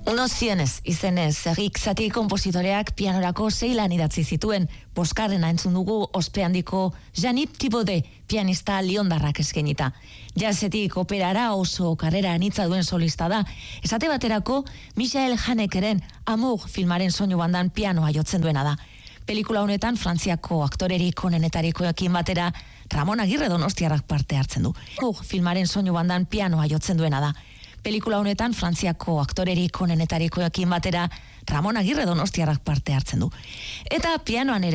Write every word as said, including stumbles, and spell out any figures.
Uno zionez, izenez, Errik Satie konpositoreak pianorako sei lan idatzi zituen, boskarrena entzun dugu ospe handiko Jean-Yves Thibaudet pianista liondarrak eskenita. Jazzetik operara oso karrera anitza duen solista da. Esate baterako, Michael Hanekeren Amour filmaren soinu bandan pianoa jotzen duena da. Pelikula honetan Frantziako aktorerik onenetarikoekin batera Ramon Agirre donostiarrak parte hartzen du. Amour filmaren soinu bandan pianoa jotzen duena da. Pelikula honetan Frantziako aktorerik onenetarikoekin batera Ramon Agirre donostiarrak parte hartzen du. Eta pianoan ere